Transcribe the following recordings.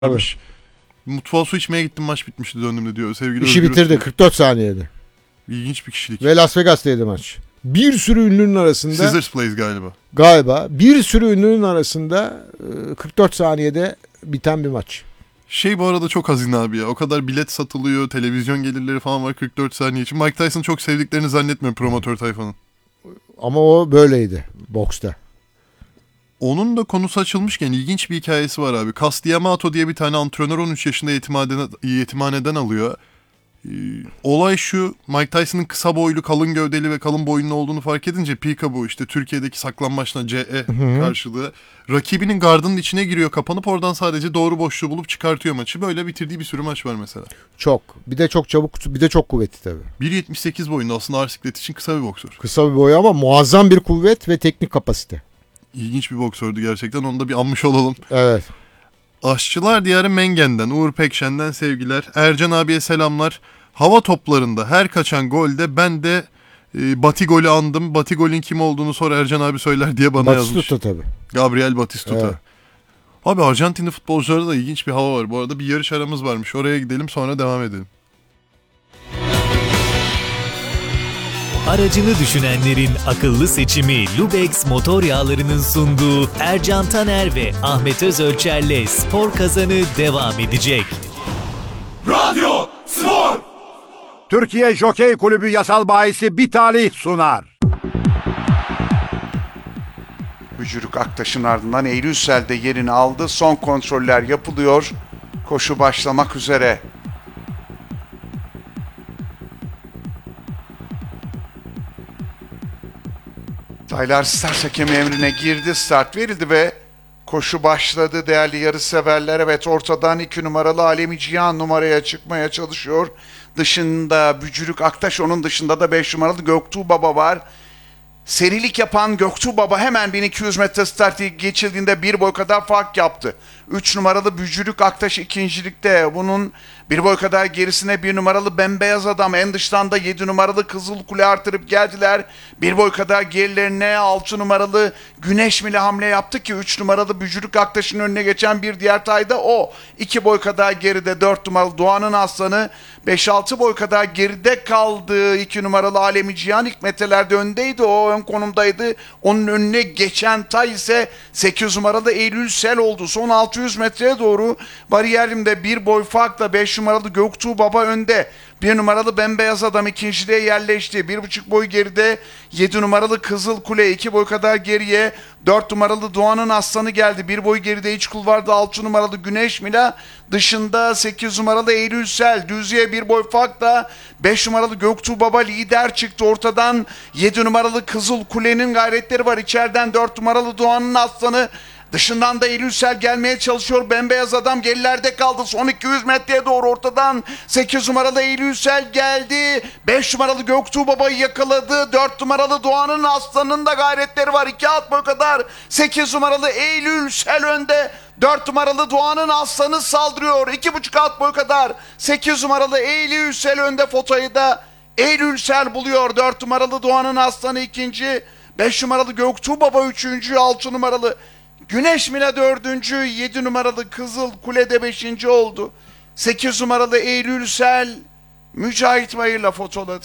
varmış. Mutfağa su içmeye gittim, maç bitmişti, döndüm de diyor sevgili İşi Özgür bitirdi Öztürk. 44 saniyede. İlginç bir kişilik. Ve Las Vegas'taydı maç. Bir sürü ünlünün arasında Caesars Place galiba. galiba bir sürü ünlünün arasında 44 saniyede biten bir maç. Bu arada çok hazine abi ya. O kadar bilet satılıyor, televizyon gelirleri falan var 44 saniye için. Mike Tyson'ı çok sevdiklerini zannetmiyorum promotör tayfanın. Ama o böyleydi boksta. Onun da konusu açılmışken ilginç bir hikayesi var abi. Cas D'Amato diye bir tane antrenör 13 yaşında yetimhaneden alıyor. Olay şu: Mike Tyson'ın kısa boylu, kalın gövdeli ve kalın boyunlu olduğunu fark edince Peekaboo, işte Türkiye'deki saklanmaçla CE karşılığı, rakibinin gardının içine giriyor, kapanıp oradan sadece doğru boşluğu bulup çıkartıyor maçı. Böyle bitirdiği bir sürü maç var mesela. Çok. Bir de çok çabuk, bir de çok kuvvetli tabii. 1.78 boyunda, aslında ağır siklet için kısa bir boksör. Kısa bir boy ama muazzam bir kuvvet ve teknik kapasite. İlginç bir boksördü gerçekten, onu da bir anmış olalım. Evet. Aşçılar Diyarı Mengen'den, Uğur Pekşen'den sevgiler. Ercan abiye selamlar. Hava toplarında her kaçan golde ben de Batigol'ü andım. Batigol'ün kim olduğunu sor, Ercan abi söyler diye bana yazmış. Batistuta tabii. Gabriel Batistuta. Evet. Abi Arjantinli futbolcularda da ilginç bir hava var. Bu arada bir yarış aramız varmış. Oraya gidelim, sonra devam edelim. Aracını düşünenlerin akıllı seçimi Lubex motor yağlarının sunduğu Ercan Taner ve Ahmet Özölçer'le Spor Kazanı devam edecek. Radyo Spor! Türkiye Jokey Kulübü yasal bahisi bir talih sunar. Bücürük Aktaş'ın ardından Eylülsel de yerini aldı. Son kontroller yapılıyor. Koşu başlamak üzere. Taylar start hakemi emrine girdi. Start verildi ve koşu başladı değerli yarışseverler. Evet, ortadan 2 numaralı Alemi Cihan numaraya çıkmaya çalışıyor. Dışında Bücürük Aktaş, onun dışında da 5 numaralı Göktuğ Baba var. Serilik yapan Göktuğ Baba hemen 1200 metre startı geçildiğinde bir boy kadar fark yaptı. 3 numaralı Bücürük Aktaş ikincilikte. Bunun bir boy kadar gerisine 1 numaralı Bembeyaz Adam, en dıştan da 7 numaralı Kızıl Kule artırıp geldiler. Bir boy kadar gerilerine 6 numaralı Güneş Mili hamle yaptı ki 3 numaralı Bücürük Aktaş'ın önüne geçen bir diğer tayda o. 2 boy kadar geride 4 numaralı Doğan'ın Aslanı, 5-6 boy kadar geride kaldı 2 numaralı Alemi Cihan. İlk metrelerde öndeydi, o ön konumdaydı. Onun önüne geçen tay ise 8 numaralı Eylülsel oldu. Son 600 metreye doğru bariyerimde bir boy farkla 5 numaralı Göktuğ Baba önde. 1 numaralı Bembeyaz Adam ikinciliğe yerleşti. 1,5 boy geride 7 numaralı Kızıl Kule, 2 boy kadar geriye 4 numaralı Doğan'ın Aslanı geldi. 1 boy geride iç kulvarda 6 numaralı Güneş Mila, dışında 8 numaralı Eylülsel, düzlüğe 1 boy farkla 5 numaralı Göktuğ Baba lider çıktı ortadan. 7 numaralı Kızıl Kule'nin gayretleri var içeriden. 4 numaralı Doğan'ın Aslanı, dışından da Eylülsel gelmeye çalışıyor. Bembeyaz Adam gerilerde kaldı. Son 200 metreye doğru ortadan 8 numaralı Eylülsel geldi. 5 numaralı Göktuğ Baba'yı yakaladı. 4 numaralı Doğan'ın Aslanı'nın da gayretleri var. 2 at boy kadar 8 numaralı Eylülsel önde. 4 numaralı Doğan'ın Aslanı saldırıyor. 2,5 at boy kadar 8 numaralı Eylülsel önde. Fotoyu da Eylülsel buluyor. 4 numaralı Doğan'ın Aslanı ikinci. 5 numaralı Göktuğ Baba üçüncü. 6 numaralı Güneş Mila dördüncü, 7 numaralı Kızıl Kule'de 5. oldu. 8 numaralı Eylülsel Mücahit Bayır'la fotoladı.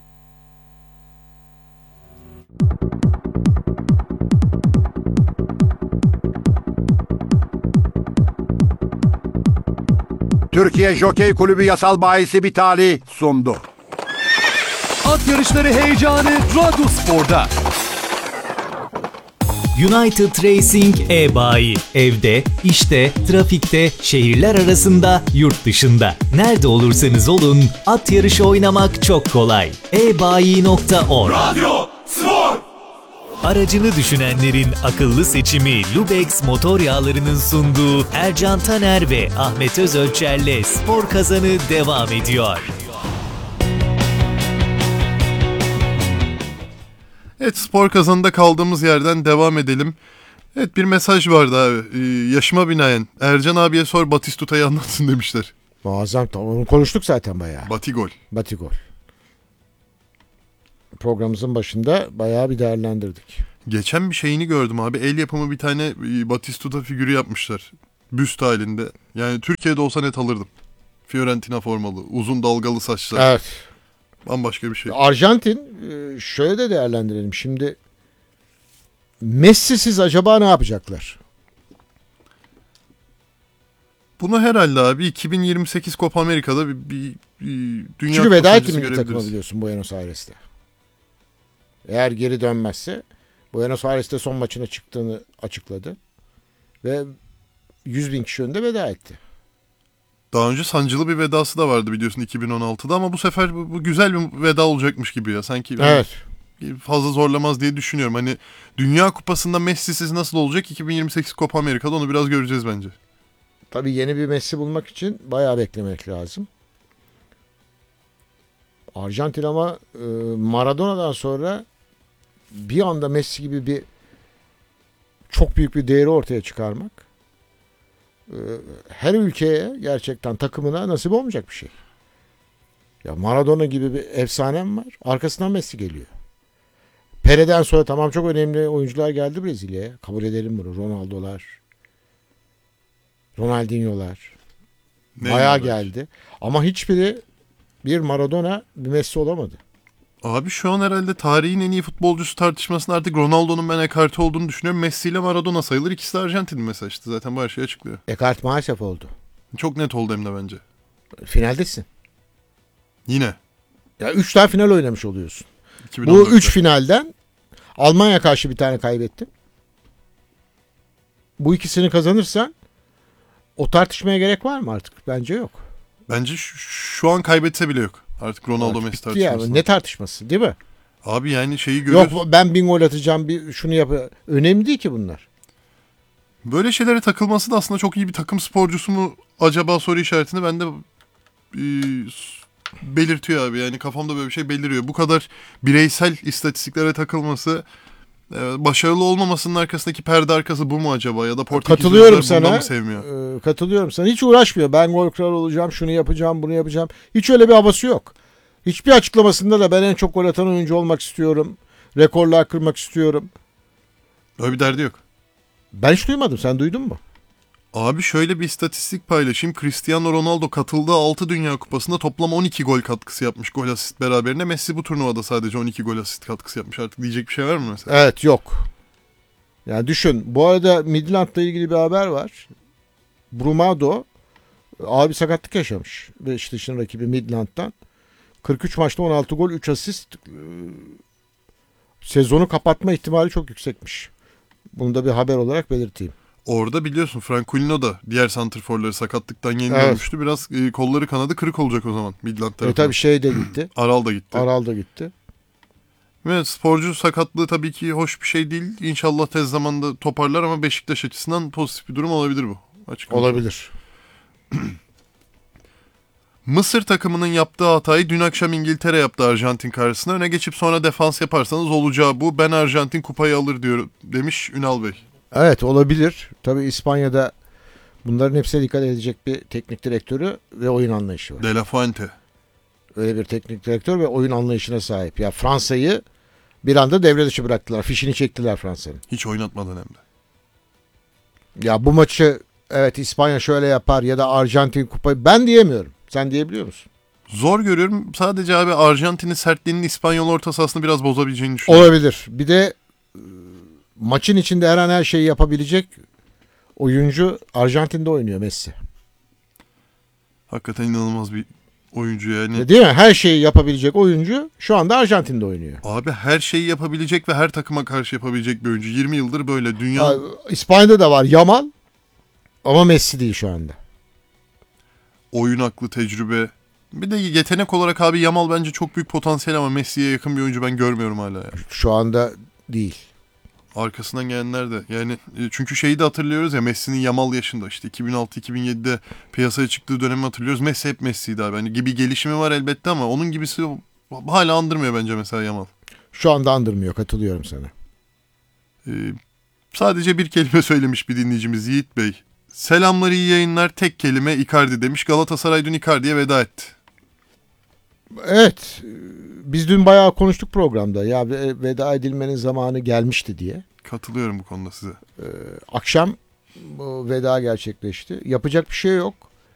Türkiye Jokey Kulübü yasal bahisi bir talih sundu. At yarışları heyecanı Radyo Spor'da. United Racing e-bayi. Evde, işte, trafikte, şehirler arasında, yurt dışında. Nerede olursanız olun, at yarışı oynamak çok kolay. ebayi.org. Radyo Spor! Aracını düşünenlerin akıllı seçimi Lubex motor yağlarının sunduğu Ercan Taner ve Ahmet Özölçer'le Spor Kazanı devam ediyor. Evet, Spor Kazanı'nda kaldığımız yerden devam edelim. Evet, bir mesaj vardı abi. Yaşıma binaen Ercan abiye sor, Batistuta'yı anlatsın demişler. Muazzam, tamam, onu konuştuk zaten bayağı. Batigol. Batigol. Programımızın başında bayağı bir değerlendirdik. Geçen bir şeyini gördüm abi. El yapımı bir tane Batistuta figürü yapmışlar. Büst halinde. Yani Türkiye'de olsa net alırdım. Fiorentina formalı. Uzun dalgalı saçlar. Evet. Bambaşka bir şey. Arjantin şöyle de değerlendirelim. Şimdi Messi'siz acaba ne yapacaklar? Bunu herhalde abi 2028 Copa Amerika'da bir dünya Çünkü veda kupası etti milli görebiliriz. takıma biliyorsun Buenos Aires'te. Eğer geri dönmezse Buenos Aires'te son maçına çıktığını açıkladı. Ve 100.000 kişi önünde veda etti. Daha önce sancılı bir vedası da vardı biliyorsun 2016'da ama bu sefer bu güzel bir veda olacakmış gibi ya. Sanki Evet. fazla zorlamaz diye düşünüyorum. Hani Dünya Kupası'nda Messi'siz nasıl olacak 2028 Copa Amerika'da onu biraz göreceğiz bence. Tabii yeni bir Messi bulmak için bayağı beklemek lazım. Arjantin ama Maradona'dan sonra bir anda Messi gibi bir çok büyük bir değeri ortaya çıkarmak her ülkeye gerçekten takımına nasip olmayacak bir şey. Ya Maradona gibi bir efsanem var. Arkasından Messi geliyor. Pele'den sonra tamam çok önemli oyuncular geldi Brezilya'ya. Kabul edelim bunu. Ronaldo'lar, Ronaldinho'lar. Bayağı geldi. Ama hiçbiri bir Maradona, bir Messi olamadı. Abi şu an herhalde tarihin en iyi futbolcusu tartışmasında artık Ronaldo'nun ben ekarte olduğunu düşünüyorum. Messi ile Maradona sayılır. İkisi de Arjantin mesela işte zaten bu her şeyi açıklıyor. Ekart maalesef oldu. Çok net oldu hem de bence. Finaldesin. Yine. Ya 3 tane final oynamış oluyorsun. 2014'te. Bu 3 finalden Almanya karşı bir tane kaybettin. Bu ikisini kazanırsan o tartışmaya gerek var mı artık? Bence yok. Bence şu an kaybetse bile yok. Artık Ronaldo Messi Bitti tartışması. yani. Ne tartışması değil mi? Abi yani şeyi görüyoruz. Yok ben 1000 gol atacağım bir şunu yap. Önemli değil ki bunlar. Böyle şeylere takılması da aslında çok iyi bir takım sporcusu mu acaba soru işaretini bende belirtiyor abi. Yani kafamda böyle bir şey beliriyor. Bu kadar bireysel istatistiklere takılması başarılı olmamasının arkasındaki perde arkası bu mu acaba? Ya da Portekiz Katılıyorum oyuncular bundan sana. mı sevmiyor? Katılıyorum sana. Hiç uğraşmıyor. Ben gol kralı olacağım, şunu yapacağım, bunu yapacağım. Hiç öyle bir havası yok. Hiçbir açıklamasında da ben en çok gol atan oyuncu olmak istiyorum. Rekorlar kırmak istiyorum. Öyle bir derdi yok. Ben hiç duymadım. Sen duydun mu? Abi şöyle bir istatistik paylaşayım. Cristiano Ronaldo katıldığı 6 Dünya Kupası'nda toplam 12 gol katkısı yapmış gol asist beraberinde. Messi bu turnuvada sadece 12 gol asist katkısı yapmış. Artık diyecek bir şey var mı mesela? Evet yok. Yani düşün. Bu arada Midland'la ilgili bir haber var. Brumado abi sakatlık yaşamış. Beşiktaş'ın rakibi Midland'dan. 43 maçta 16 gol 3 asist. Sezonu kapatma ihtimali çok yüksekmiş. Bunu da bir haber olarak belirteyim. Orada biliyorsun Franculino da diğer santrforları sakatlıktan yeni Evet. dönmüştü. Biraz kolları kanadı kırık olacak o zaman Midland tarafından. Tabii şey de gitti. Aral da gitti. Aral da gitti. Ve sporcu sakatlığı tabii ki hoş bir şey değil. İnşallah tez zamanda toparlar ama Beşiktaş açısından pozitif bir durum olabilir bu. Açık Olabilir. Mısır takımının yaptığı hatayı dün akşam İngiltere yaptı Arjantin karşısında. Öne geçip sonra defans yaparsanız olacağı bu. Ben Arjantin kupayı alır diyor demiş Ünal Bey. Evet olabilir. Tabii İspanya'da bunların hepsine dikkat edecek bir teknik direktörü ve oyun anlayışı var. De La Fuente. Öyle bir teknik direktör ve oyun anlayışına sahip. Ya Fransa'yı bir anda devre dışı bıraktılar. Fişini çektiler Fransa'nın. Hiç oynatmadan hem de. Ya bu maçı evet İspanya şöyle yapar ya da Arjantin kupayı ben diyemiyorum. Sen diyebiliyor musun? Zor görüyorum. Sadece abi Arjantin'in sertliğinin İspanyol orta sahasını biraz bozabileceğini düşünüyorum. Olabilir. Bir de maçın içinde her an her şeyi yapabilecek oyuncu Arjantin'de oynuyor Messi. Hakikaten inanılmaz bir oyuncu yani. Değil mi? Her şeyi yapabilecek oyuncu şu anda Arjantin'de oynuyor. Abi her şeyi yapabilecek ve her takıma karşı yapabilecek bir oyuncu. 20 yıldır böyle dünya... İspanya'da da var Yamal ama Messi değil şu anda. Oyun aklı, tecrübe. Bir de yetenek olarak abi Yamal bence çok büyük potansiyel ama Messi'ye yakın bir oyuncu ben görmüyorum hala ya. Şu anda değil. Arkasından gelenler de. Yani çünkü şeyi de hatırlıyoruz ya Messi'nin Yamal yaşında işte 2006-2007'de piyasaya çıktığı dönemi hatırlıyoruz. Messi hep Messi'ydi abi. Hani gibi gelişimi var elbette ama onun gibisi hala andırmıyor bence mesela Yamal. Şu anda andırmıyor. Katılıyorum sana. Sadece bir kelime söylemiş bir dinleyicimiz Yiğit Bey. Selamlar iyi yayınlar tek kelime Icardi demiş. Galatasaray dün Icardi'ye veda etti. Evet. Biz dün bayağı konuştuk programda. Ya veda edilmenin zamanı gelmişti diye. Katılıyorum bu konuda size. Akşam bu veda gerçekleşti. Yapacak bir şey yok.